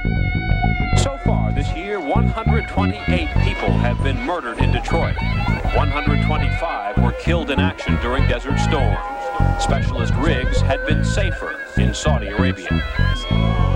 So far this year, 128 people have been murdered in Detroit. 125 were killed in action during Desert Storm. Specialist rigs had been safer in Saudi Arabia.